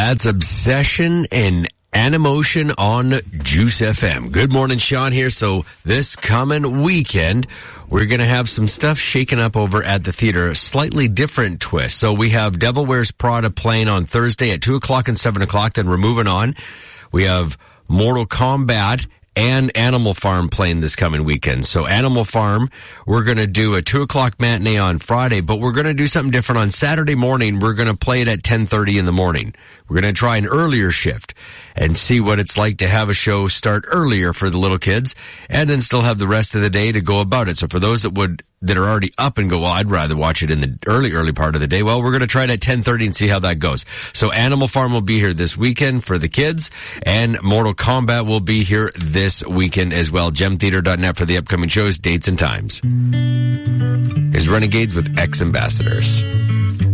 That's Obsession and Animotion on Juice FM. Good morning, Sean here. So this coming weekend, we're going to have some stuff shaken up over at the theater, a slightly different twist. So we have Devil Wears Prada playing on Thursday at 2 o'clock and 7 o'clock. Then we're moving on. We have Mortal Kombat and Animal Farm playing this coming weekend. So Animal Farm, we're going to do a 2 o'clock matinee on Friday, but we're going to do something different on Saturday morning. We're going to play it at 10:30 in the morning. We're going to try an earlier shift and see what it's like to have a show start earlier for the little kids and then still have the rest of the day to go about it. So for those that are already up and go, well, I'd rather watch it in the early part of the day. Well, we're going to try it at 10:30 and see how that goes. So Animal Farm will be here this weekend for the kids, and Mortal Kombat will be here this weekend as well. gemtheater.net for the upcoming shows, dates, and times. Is Renegades with X Ambassadors.